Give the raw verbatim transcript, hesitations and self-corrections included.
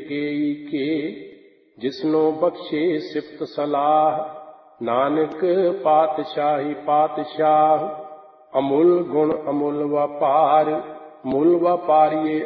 ਕੇਈ ਕੇ, ਜਿਸਨੋ ਬਖਸ਼ੇ ਸਿਫਤ ਸਲਾਹ। ਨਾਨਕ ਪਾਤਸ਼ਾਹੀ ਪਾਤਸ਼ਾਹ, ਅਮੁੱਲ ਗੁਣ ਅਮੁੱਲ ਵਪਾਰ। ਮੁੱਲ ਵਪਾਰੀਏ